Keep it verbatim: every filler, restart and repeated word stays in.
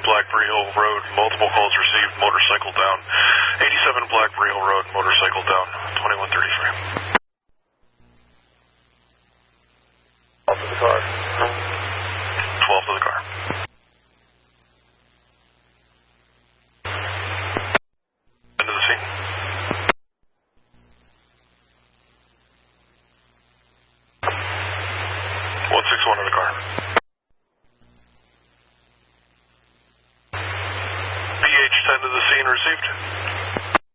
Blackberry Hill Road, multiple calls received, motorcycle down. eighty-seven Blackberry Hill Road, motorcycle down, twenty-one thirty-three. twelve to the car. twelve to the car. Into the scene. one six one to the car.